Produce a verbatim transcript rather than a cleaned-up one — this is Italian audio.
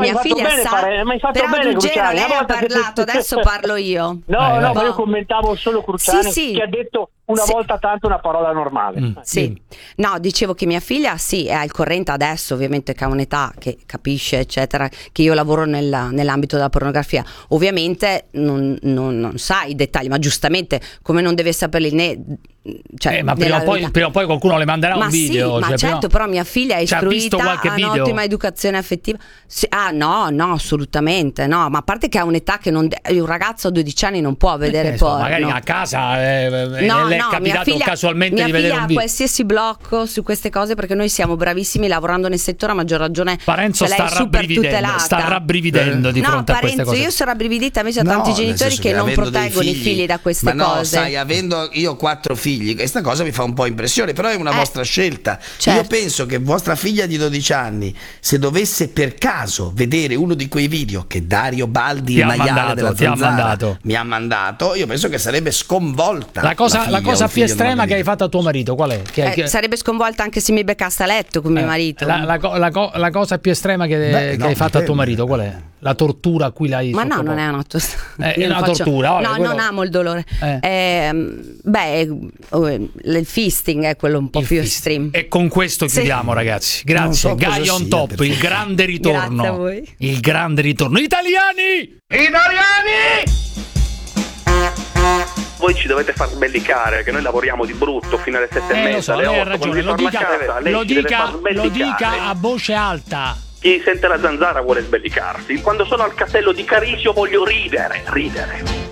mia figlia sa, fare, mi hai fatto però bene, Ruggero, lei ha parlato, che... adesso parlo io. No, eh, no, eh. ma io commentavo solo Cruciani, sì, sì. che ha detto una sì. volta tanto una parola normale. Mm. Sì, no, dicevo che mia figlia sì, è al corrente adesso, ovviamente che ha un'età che capisce, eccetera, che io lavoro nella, nell'ambito della pornografia. Ovviamente non, non, non sa i dettagli, ma giustamente come non deve saperli né... Cioè, eh, ma prima o, poi, prima o poi qualcuno le manderà ma un video. Sì, ma cioè, certo, però... però mia figlia è cioè, istruita, ha un'ottima educazione affettiva. Sì, ah no, no, assolutamente no, ma a parte che ha un'età che non de- un ragazzo a dodici anni non può vedere eh, porno. So, magari a casa eh, no, le è no, capitato figlia, casualmente di vedere un video. Mia figlia ha qualsiasi blocco su queste cose perché noi siamo bravissimi lavorando nel settore, a maggior ragione. Parenzo cioè, sta rabbrividendo, sta rabbrividendo di no, fronte Parenzo, a queste cose. io sono rabbrividita, invece ho no, tanti genitori che, che non proteggono i figli da queste ma no, cose. sai, avendo io quattro figli, questa cosa mi fa un po' impressione, però è una eh, vostra scelta. Certo. Io penso che vostra figlia di dodici anni, se dovesse per caso vedere uno di quei video che Dario Baldi, il maiale della Zanzara, mi ha mandato, io penso che sarebbe sconvolta. La cosa, la, la cosa più estrema che hai fatto a tuo marito qual è? Che, eh, che... Sarebbe sconvolta anche se mi beccasse a letto con eh, mio marito. La, la, la, la cosa più estrema che, Beh, che no, hai fatto a tuo marito qual è? La tortura a cui l'hai ma sottoposto? no, non è una tortura. È una faccio... tortura. Vabbè, no, quello... non amo il dolore. Eh. Eh, beh, il fisting è quello un po' il più fisting. extreme. E con questo chiudiamo, sì. ragazzi. Grazie. So Gaia on top, perché... il grande ritorno. Grazie a voi. Il grande ritorno. Italiani! Italiani! Voi ci dovete far sbellicare, che noi lavoriamo di brutto fino alle sette eh, e mezza, so, alle lei otto. ha ragione, lo dica, casa, lei lo, dica, lo dica a voce alta. Chi sente la Zanzara vuole sbellicarsi. Quando sono al castello di Carisio voglio ridere, ridere.